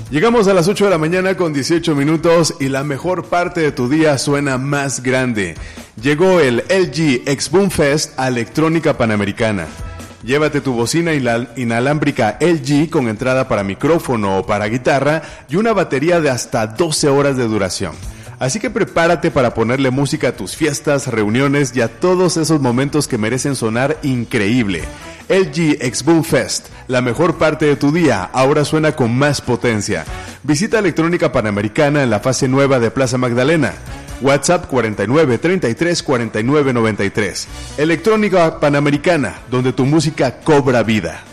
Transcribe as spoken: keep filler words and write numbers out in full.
Llegamos a las ocho de la mañana con dieciocho minutos y la mejor parte de tu día suena más grande. Llegó el L G X Boom Fest a Electrónica Panamericana. Llévate tu bocina inalámbrica L G con entrada para micrófono o para guitarra y una batería de hasta doce horas de duración. Así que prepárate para ponerle música a tus fiestas, reuniones y a todos esos momentos que merecen sonar increíble. L G X Boom Fest, la mejor parte de tu día, ahora suena con más potencia. Visita Electrónica Panamericana en la fase nueva de Plaza Magdalena. WhatsApp cuarenta y nueve, treinta y tres, cuarenta y nueve, noventa y tres. Electrónica Panamericana, donde tu música cobra vida.